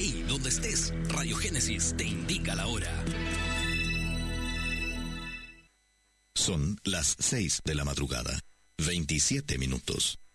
Hey, donde estés, Radio Génesis te indica la hora. Son las 6 de la madrugada, 27 minutos.